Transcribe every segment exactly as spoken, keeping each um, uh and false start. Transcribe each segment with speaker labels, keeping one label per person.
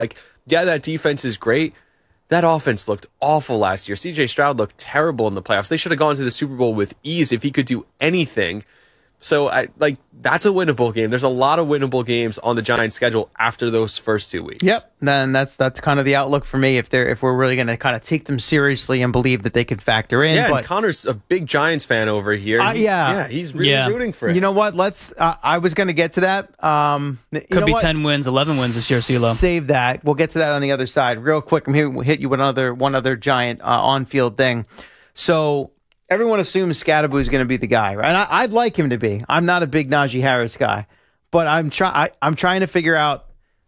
Speaker 1: Like, yeah, that defense is great. That offense looked awful last year. C J Stroud looked terrible in the playoffs. They should have gone to the Super Bowl with ease if he could do anything. So, I like that's a winnable game. There's a lot of winnable games on the Giants' schedule after those first two weeks.
Speaker 2: Yep, then that's that's kind of the outlook for me. If they're if we're really going to kind of take them seriously and believe that they could factor in.
Speaker 1: Yeah,
Speaker 2: but,
Speaker 1: and Connor's a big Giants fan over here.
Speaker 2: Uh,
Speaker 1: He,
Speaker 2: yeah,
Speaker 1: yeah, he's really
Speaker 3: yeah.
Speaker 1: rooting for it.
Speaker 2: You know what? Let's. Uh, I was going to get to that. Um,
Speaker 3: Could be what? ten wins, eleven wins this year, CeeLo.
Speaker 2: Save that. We'll get to that on the other side. Real quick, I'm here. We'll hit you with another one other Giant uh, on-field thing. So. Everyone assumes Scadaboo is going to be the guy, right? And I, I'd like him to be. I'm not a big Najee Harris guy, but I'm trying. I'm trying to figure out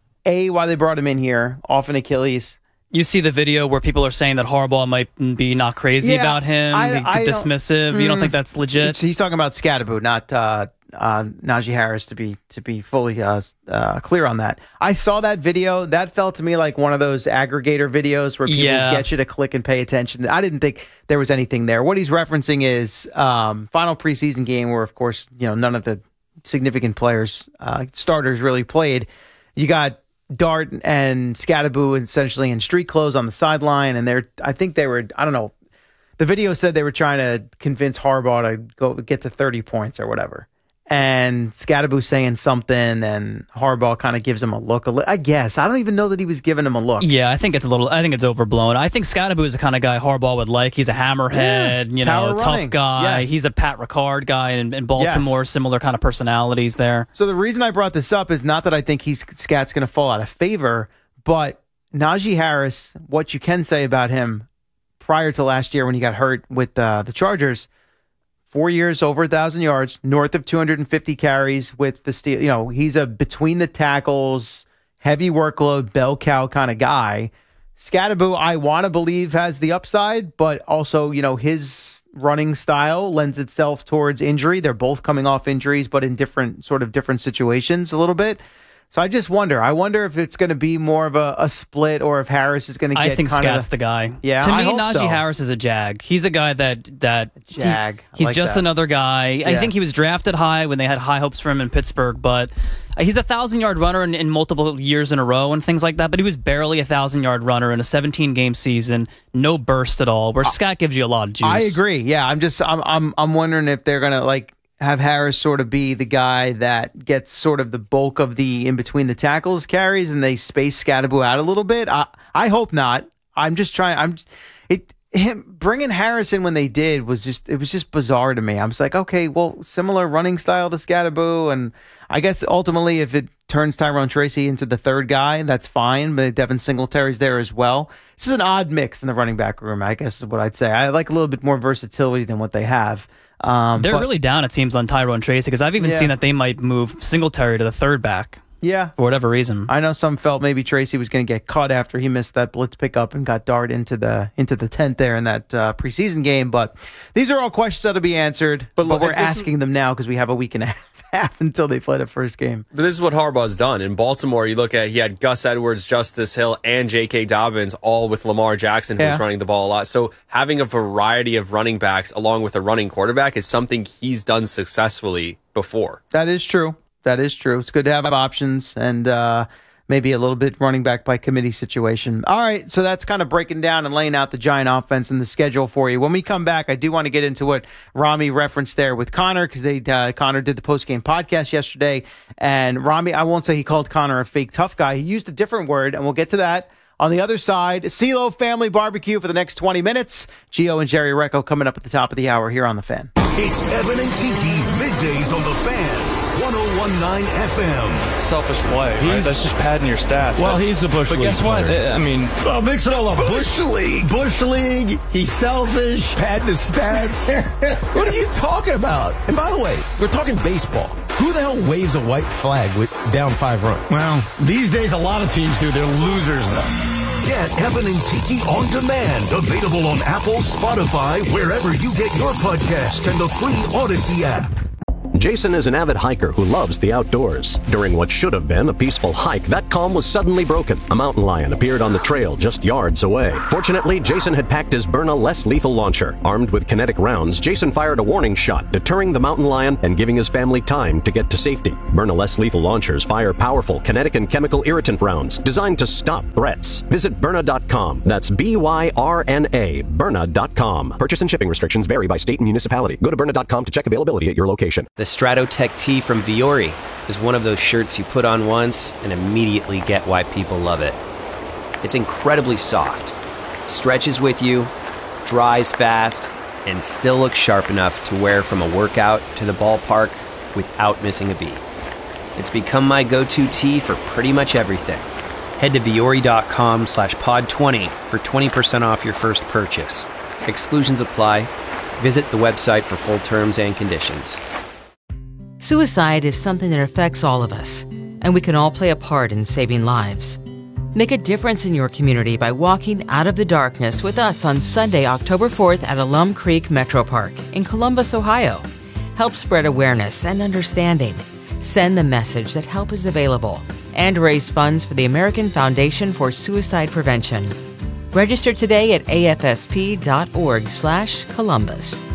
Speaker 2: a why they brought him in here off an Achilles.
Speaker 3: You see the video where people are saying that Harbaugh might be not crazy
Speaker 2: Yeah,
Speaker 3: about him,
Speaker 2: I-
Speaker 3: be
Speaker 2: I don't-
Speaker 3: dismissive. You don't think that's legit?
Speaker 2: He's talking about Scadaboo, not uh, uh, Najee Harris. To be to be fully uh, uh, clear on that, I saw that video. That felt to me like one of those aggregator videos where people
Speaker 3: Yeah.
Speaker 2: get you to click and pay attention. I didn't think there was anything there. What he's referencing is um, final preseason game where, of course, you know none of the significant players, uh, starters, really played. You got Dart and Scadaboo essentially in street clothes on the sideline, and they're I think they were I don't know. The video said they were trying to convince Harbaugh to go get to thirty points or whatever. And Scadaboo saying something, and Harbaugh kind of gives him a look. I guess I don't even know that he was giving him a look.
Speaker 3: Yeah, I think it's a little. I think it's overblown. I think Scadaboo is the kind of guy Harbaugh would like. He's a hammerhead,
Speaker 2: Yeah,
Speaker 3: you know,
Speaker 2: power
Speaker 3: tough
Speaker 2: running.
Speaker 3: guy.
Speaker 2: Yes.
Speaker 3: He's a Pat Ricard guy in, in Baltimore.
Speaker 2: Yes.
Speaker 3: Similar kind of personalities there.
Speaker 2: So the reason I brought this up is not that I think he's Scat's going to fall out of favor, but Najee Harris, what you can say about him prior to last year when he got hurt with uh, the Chargers. Four years, over a thousand yards, north of two hundred fifty carries with the steel. You know, he's a between the tackles, heavy workload, bell cow kind of guy. Scadaboo, I want to believe, has the upside, but also, you know, his running style lends itself towards injury. They're both coming off injuries, but in different sort of different situations a little bit. So I just wonder. I wonder if it's going to be more of a, a split, or if Harris is going to get.
Speaker 3: I think
Speaker 2: kind
Speaker 3: Scat's
Speaker 2: of
Speaker 3: the guy.
Speaker 2: Yeah,
Speaker 3: to me,
Speaker 2: I hope
Speaker 3: Najee
Speaker 2: so.
Speaker 3: Harris is a jag. He's a guy that that
Speaker 2: Jag. I
Speaker 3: He's, he's
Speaker 2: like
Speaker 3: just
Speaker 2: that.
Speaker 3: another guy. I
Speaker 2: Yeah.
Speaker 3: think he was drafted high when they had high hopes for him in Pittsburgh, but he's a thousand yard runner in, in multiple years in a row and things like that. But he was barely a thousand yard runner in a seventeen game season, no burst at all. Where Scat gives you a lot of juice.
Speaker 2: I agree. Yeah, I'm just I'm I'm I'm wondering if they're gonna like have Harris sort of be the guy that gets sort of the bulk of the in between the tackles carries, and they space Scadaboo out a little bit. I I hope not. I'm just trying. I'm it him bringing Harris in when they did was just it was just bizarre to me. I was like, okay, well, similar running style to Scadaboo, and I guess ultimately if it turns Tyrone Tracy into the third guy, that's fine. But Devin Singletary's there as well. This is an odd mix in the running back room, I guess is what I'd say. I like a little bit more versatility than what they have. Um,
Speaker 3: They're
Speaker 2: but-
Speaker 3: really down, it seems, on Tyrone Tracy, because I've even
Speaker 2: Yeah.
Speaker 3: seen that they might move Singletary to the third back
Speaker 2: Yeah.
Speaker 3: for whatever reason.
Speaker 2: I know some felt maybe Tracy was going to get cut after he missed that blitz pickup and got Dart into the into the tent there in that uh, preseason game. But these are all questions that'll be answered. But,
Speaker 1: But look,
Speaker 2: we're
Speaker 1: this is-
Speaker 2: asking them now because we have a week and a half until they play the first game.
Speaker 1: But this is what Harbaugh's done. In Baltimore, you look at, he had Gus Edwards, Justice Hill, and J K. Dobbins, all with Lamar Jackson, who's
Speaker 2: Yeah.
Speaker 1: running the ball a lot. So having a variety of running backs along with a running quarterback is something he's done successfully before.
Speaker 2: That is true. That is true. It's good to have options and uh, maybe a little bit running back by committee situation. All right, so that's kind of breaking down and laying out the Giant offense and the schedule for you. When we come back, I do want to get into what Rami referenced there with Connor, because they uh, Connor did the post-game podcast yesterday, and Rami, I won't say he called Connor a fake tough guy. He used a different word, and we'll get to that. On the other side, CeeLo Family Barbecue for the next twenty minutes. Gio and Jerry Recco coming up at the top of the hour here on The Fan.
Speaker 4: It's Evan and Tiki, middays on The Fan, one oh one point nine F M.
Speaker 5: Selfish play, right? That's just padding your stats.
Speaker 6: Well, he's a Bush
Speaker 5: But
Speaker 6: League
Speaker 5: guess what?
Speaker 6: player.
Speaker 5: I mean,
Speaker 7: Oh, mix it all up. Bush League. Bush League. He's selfish. Padding his stats. What are you talking about? And by the way, we're talking baseball. Who the hell waves a white flag with down five runs? Well, these days a lot of teams do. They're losers, though.
Speaker 4: Get Evan and Tiki on demand. Available on Apple, Spotify, wherever you get your podcast, and the free Odyssey app.
Speaker 6: Jason is an avid hiker who loves the outdoors. During what should have been a peaceful hike, that calm was suddenly broken. A mountain lion appeared on the trail just yards away. Fortunately, Jason had packed his Byrna less lethal launcher. Armed with kinetic rounds, Jason fired a warning shot, deterring the mountain lion and giving his family time to get to safety. Byrna less lethal launchers fire powerful kinetic and chemical irritant rounds designed to stop threats. Visit Byrna dot com. That's B Y R N A, Byrna dot com. Purchase and shipping restrictions vary by state and municipality. Go to Byrna dot com to check availability at your location.
Speaker 8: The Stratotech tee from Viore is one of those shirts you put on once and immediately get why people love it. It's incredibly soft, stretches with you, dries fast, and still looks sharp enough to wear from a workout to the ballpark without missing a beat. It's become my go-to tee for pretty much everything. Head to Viore.com slash pod 20 for twenty percent off your first purchase. Exclusions apply. Visit the website for full terms and conditions.
Speaker 9: Suicide is something that affects all of us, and we can all play a part in saving lives. Make a difference in your community by walking out of the darkness with us on Sunday, October fourth at Alum Creek Metro Park in Columbus, Ohio. Help spread awareness and understanding. Send the message that help is available and raise funds for the American Foundation for Suicide Prevention. Register today at A F S P dot org slash Columbus.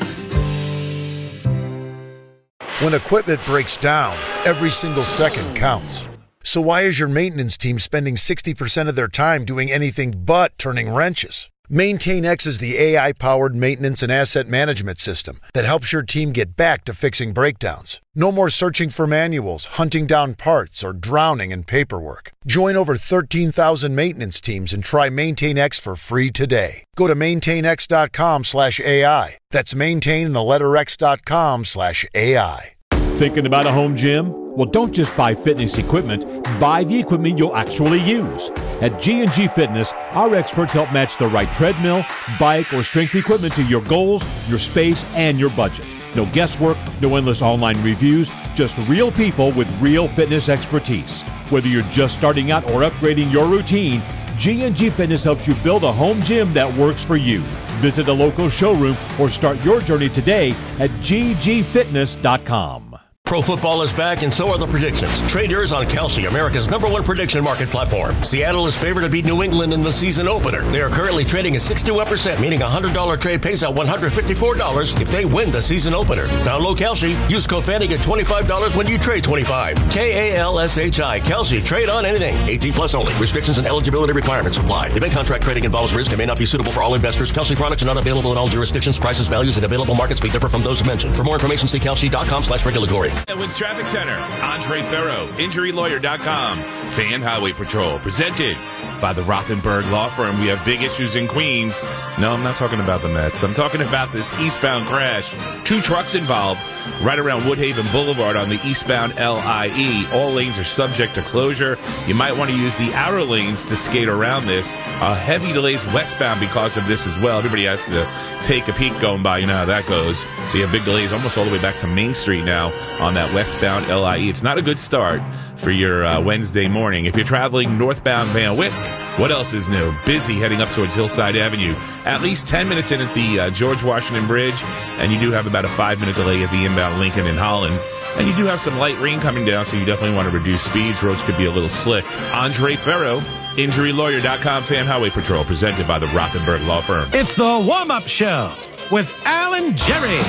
Speaker 10: When equipment breaks down, every single second counts. So why is your maintenance team spending sixty percent of their time doing anything but turning wrenches? MaintainX is the A I-powered maintenance and asset management system that helps your team get back to fixing breakdowns. No more searching for manuals, hunting down parts, or drowning in paperwork. Join over thirteen thousand maintenance teams and try MaintainX for free today. Go to maintainx.com slash AI. That's maintain and the letter x.com slash AI.
Speaker 11: Thinking about a home gym? Well, don't just buy fitness equipment. Buy the equipment you'll actually use. At G and G Fitness, our experts help match the right treadmill, bike, or strength equipment to your goals, your space, and your budget. No guesswork, no endless online reviews, just real people with real fitness expertise. Whether you're just starting out or upgrading your routine, G and G Fitness helps you build a home gym that works for you. Visit a local showroom or start your journey today at g g fitness dot com.
Speaker 12: Pro football is back, and so are the predictions. Trade yours on Kalshi, America's number one prediction market platform. Seattle is favored to beat New England in the season opener. They are currently trading at sixty-one percent, meaning a one hundred dollars trade pays out one hundred fifty-four dollars if they win the season opener. Download Kalshi. Use code Fanny, get twenty-five dollars when you trade twenty-five. K A L S H I. Kalshi. Trade on anything. eighteen plus only. Restrictions and eligibility requirements apply. Event contract trading involves risk and may not be suitable for all investors. Kalshi products are not available in all jurisdictions. Prices, values, and available markets may differ from those mentioned. For more information, see Kalshi.com slash regulatory.
Speaker 13: Edwards Traffic Center, Andre Ferro, Injury Lawyer dot com, Fan Highway Patrol, presented by the Rothenberg Law Firm. We have big issues in Queens. No, I'm not talking about the Mets. I'm talking about this eastbound crash. Two trucks involved right around Woodhaven Boulevard on the eastbound L I E. All lanes are subject to closure. You might want to use the outer lanes to skate around this. Uh, heavy delays westbound because of this as well. Everybody has to take a peek going by. You know how that goes. So you have big delays almost all the way back to Main Street now on that westbound L I E. It's not a good start for your uh, Wednesday morning. If you're traveling northbound Van Wyck, what else is new? Busy heading up towards Hillside Avenue. At least ten minutes in at the uh, George Washington Bridge, and you do have about a five-minute delay at the inbound Lincoln in Holland. And you do have some light rain coming down, so you definitely want to reduce speeds. Roads could be a little slick. Andre Ferro, Injury Lawyer dot com, Fan Highway Patrol, presented by the Rothenberg Law Firm.
Speaker 14: It's the warm-up show with Alan Jerry.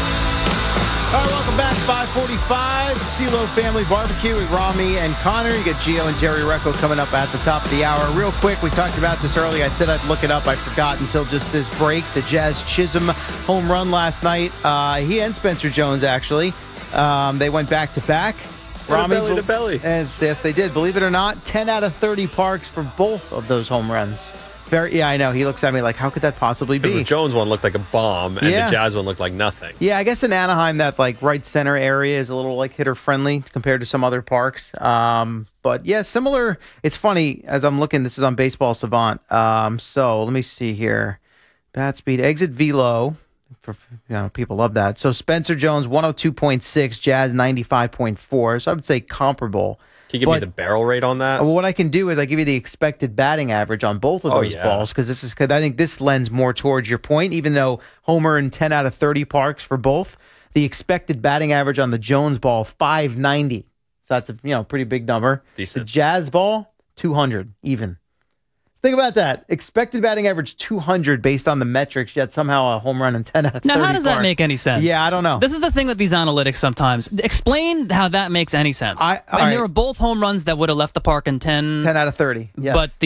Speaker 2: All right, welcome back. five forty-five, CeeLo Family Barbecue with Rami and Connor. You get Gio and Jerry Recco coming up at the top of the hour. Real quick, we talked about this earlier. I said I'd look it up. I forgot until just this break. The Jazz Chisholm home run last night. Uh, he and Spencer Jones, actually. Um, they went back-to-back.
Speaker 1: Rami, belly to belly.
Speaker 2: And yes, they did. Believe it or not, ten out of thirty parks for both of those home runs. Very, yeah, I know. He looks at me like, how could that possibly be?
Speaker 1: The Jones one looked like a bomb, and
Speaker 2: yeah.
Speaker 1: the Jazz one looked like nothing.
Speaker 2: Yeah, I guess in Anaheim, that like right center area is a little like hitter friendly compared to some other parks. Um, but yeah, similar. It's funny as I'm looking. This is on Baseball Savant. Um, so let me see here. Bat speed, exit velo. For, you know, people love that. So Spencer Jones one oh two point six, Jazz ninety-five point four. So I would say comparable.
Speaker 1: Can you give but, me the barrel rate on that?
Speaker 2: Well, what I can do is I give you the expected batting average on both of
Speaker 1: oh,
Speaker 2: those
Speaker 1: yeah.
Speaker 2: balls because this is because I think this lends more towards your point. Even though homer in ten out of thirty parks for both, The expected batting average on the Jones ball, five ninety. So that's a you know pretty big number.
Speaker 1: Decent.
Speaker 2: The Jazz ball, two hundred, even. Think about that. Expected batting average two hundred based on the metrics, yet somehow a home run in ten out of thirty.
Speaker 3: Now, how does that
Speaker 2: park.
Speaker 3: make any sense?
Speaker 2: Yeah, I don't know.
Speaker 3: This is the thing with these analytics sometimes. Explain how that makes any sense.
Speaker 2: I,
Speaker 3: and
Speaker 2: right.
Speaker 3: they were both home runs that would have left the park in ten.
Speaker 2: ten out of thirty. Yes.
Speaker 3: But the